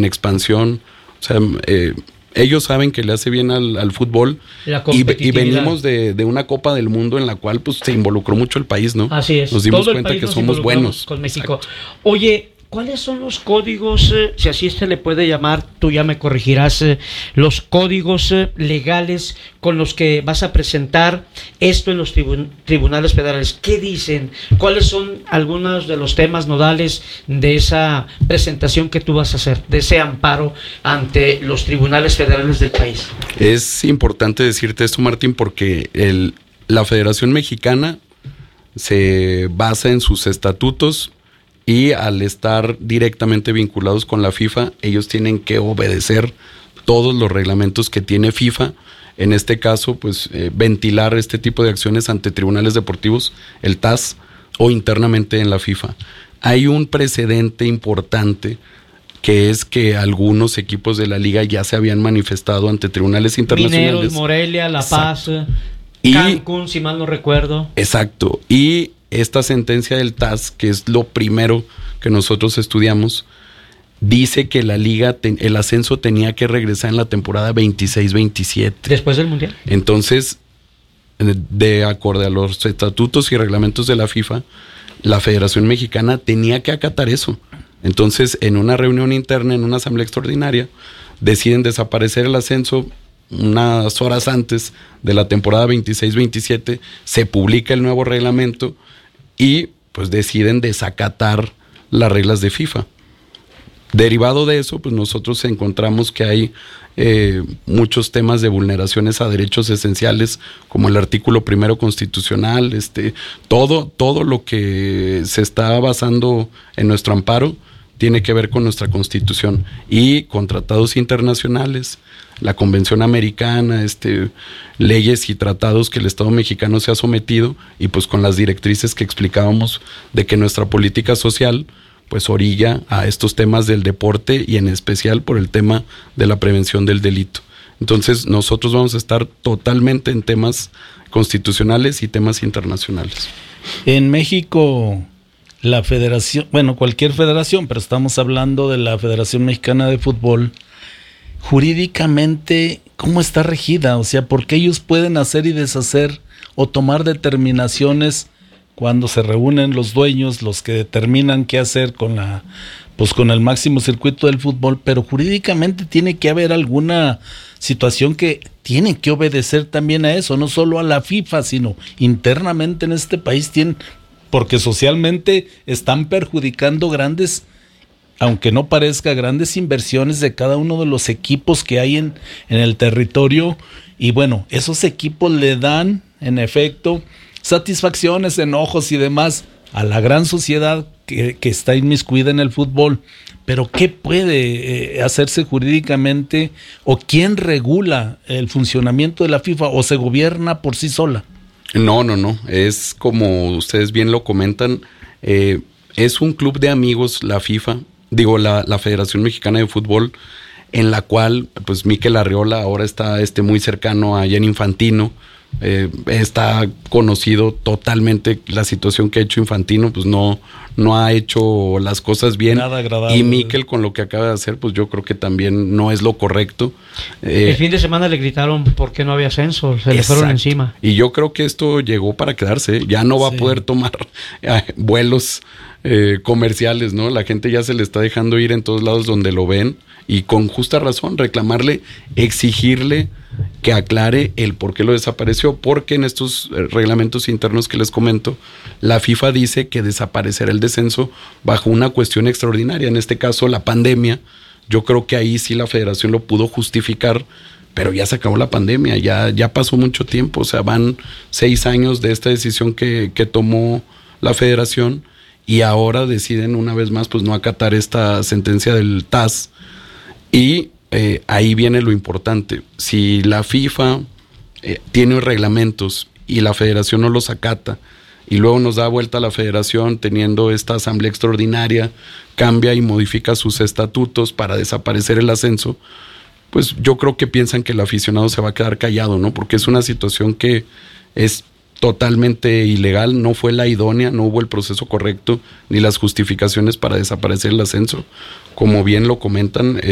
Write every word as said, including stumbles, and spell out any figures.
en expansión. O sea, eh, ellos saben que le hace bien al, al fútbol y, y venimos de, de una Copa del Mundo en la cual pues se involucró mucho el país, ¿no? Así es. Nos dimos Todo cuenta que nos somos buenos. Con México. Exacto. Oye, ¿cuáles son los códigos, eh, si así se le puede llamar, tú ya me corregirás, eh, los códigos eh, legales con los que vas a presentar esto en los tribun- tribunales federales? ¿Qué dicen? ¿Cuáles son algunos de los temas nodales de esa presentación que tú vas a hacer, de ese amparo ante los tribunales federales del país? Es importante decirte esto, Martín, porque el, la Federación Mexicana se basa en sus estatutos y al estar directamente vinculados con la FIFA, ellos tienen que obedecer todos los reglamentos que tiene FIFA. En este caso, pues eh, ventilar este tipo de acciones ante tribunales deportivos, el T A S, o internamente en la FIFA. Hay un precedente importante que es que algunos equipos de la liga ya se habían manifestado ante tribunales internacionales. Mineros, Morelia, La Paz, y, Cancún, si mal no recuerdo. Exacto. Y esta sentencia del T A S, que es lo primero que nosotros estudiamos, dice que la liga, ten, el ascenso tenía que regresar en la temporada veintiséis veintisiete. Después del Mundial. Entonces, de acuerdo a los estatutos y reglamentos de la FIFA, la Federación Mexicana tenía que acatar eso. Entonces, en una reunión interna, en una asamblea extraordinaria, deciden desaparecer el ascenso. Unas horas antes de la temporada veintiséis veintisiete se publica el nuevo reglamento y pues deciden desacatar las reglas de FIFA. Derivado de eso, pues nosotros encontramos que hay eh, muchos temas de vulneraciones a derechos esenciales, como el artículo primero constitucional, este, todo, todo lo que se está basando en nuestro amparo tiene que ver con nuestra Constitución y con tratados internacionales, la Convención Americana, este, leyes y tratados que el Estado mexicano se ha sometido, y pues con las directrices que explicábamos de que nuestra política social pues orilla a estos temas del deporte y en especial por el tema de la prevención del delito. Entonces nosotros vamos a estar totalmente en temas constitucionales y temas internacionales. En México, la federación, bueno, cualquier federación, pero estamos hablando de la Federación Mexicana de Fútbol, jurídicamente, ¿cómo está regida? O sea, ¿por qué ellos pueden hacer y deshacer o tomar determinaciones cuando se reúnen los dueños, los que determinan qué hacer con la, pues con el máximo circuito del fútbol? Pero jurídicamente tiene que haber alguna situación que tiene que obedecer también a eso, no solo a la FIFA, sino internamente en este país tienen, porque socialmente están perjudicando grandes, aunque no parezca, grandes inversiones de cada uno de los equipos que hay en, en el territorio, y bueno, esos equipos le dan, en efecto, satisfacciones, enojos y demás a la gran sociedad que, que está inmiscuida en el fútbol. Pero ¿qué puede eh, hacerse jurídicamente, o quién regula el funcionamiento de la FIFA, o se gobierna por sí sola? No, no, no, es como ustedes bien lo comentan, eh, es un club de amigos la FIFA, digo la, la Federación Mexicana de Fútbol, en la cual pues Mikel Arriola ahora está este, muy cercano a Gianni Infantino. Eh, está conocido totalmente la situación que ha hecho Infantino, pues no, no ha hecho las cosas bien. Nada agradable. Y Mikel con lo que acaba de hacer, pues yo creo que también no es lo correcto. Eh, El fin de semana le gritaron por qué no había ascenso, se le exacto. fueron encima. Y yo creo que esto llegó para quedarse, ya no va sí. a poder tomar eh, vuelos eh, comerciales, ¿no? La gente ya se le está dejando ir en todos lados donde lo ven, y con justa razón, reclamarle, exigirle que aclare el por qué lo desapareció, porque en estos reglamentos internos que les comento, la FIFA dice que desaparecerá el descenso bajo una cuestión extraordinaria, en este caso la pandemia. Yo creo que ahí sí la federación lo pudo justificar, pero ya se acabó la pandemia, ya, ya pasó mucho tiempo, o sea, van seis años de esta decisión que, que tomó la federación, y ahora deciden una vez más pues no acatar esta sentencia del T A S, y Eh, ahí viene lo importante. Si la FIFA eh, tiene reglamentos y la federación no los acata, y luego nos da vuelta a la federación teniendo esta asamblea extraordinaria, cambia y modifica sus estatutos para desaparecer el ascenso, pues yo creo que piensan que el aficionado se va a quedar callado, ¿no? Porque es una situación que es totalmente ilegal, no fue la idónea, no hubo el proceso correcto ni las justificaciones para desaparecer el ascenso. Como bien lo comentan,